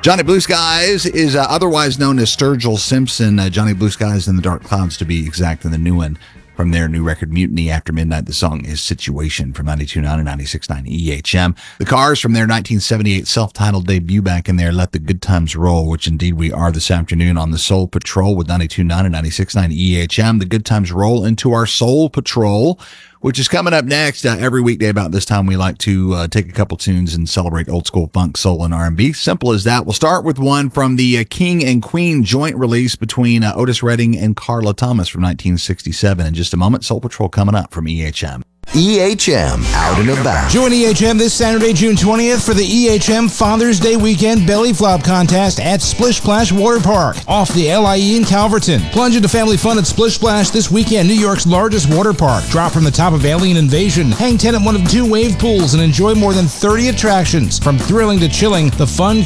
Johnny Blue Skies is otherwise known as Sturgill Simpson. Johnny Blue Skies in the Dark Clouds, to be exact, and the new one from their new record, Mutiny After Midnight. The song is Situation from 92.9 and 96.9 EHM. The Cars from their 1978 self-titled debut back in there, Let the Good Times Roll, which indeed we are this afternoon on the Soul Patrol with 92.9 and 96.9 EHM. The Good Times roll into our Soul Patrol, which is coming up next. Every weekday about this time, we like to take a couple tunes and celebrate old school funk, soul, and R&B. Simple as that. We'll start with one from the King and Queen joint release between Otis Redding and Carla Thomas from 1967. In just a moment, Soul Patrol coming up from EHM. EHM Out and About. Join EHM this Saturday, June 20th for the EHM Father's Day Weekend Belly Flop Contest at Splish Splash Water Park off the LIE in Calverton. Plunge into family fun at Splish Splash this weekend, New York's largest water park. Drop from the top of Alien Invasion, hang 10 at one of 2 wave pools, and enjoy more than 30 attractions. From thrilling to chilling, the fun